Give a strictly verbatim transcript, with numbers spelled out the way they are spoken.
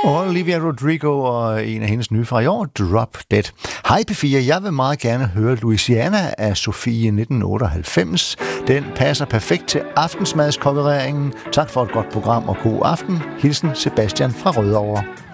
Olivia Rodrigo og en af hendes nye fra i år, Drop Dead. Hej P fire, jeg vil meget gerne høre Louisiana af Sofie nitten otteoghalvfems. Den passer perfekt til aftensmadskonkurreringen. Tak for et godt program og god aften. Hilsen Sebastian fra Rødovre.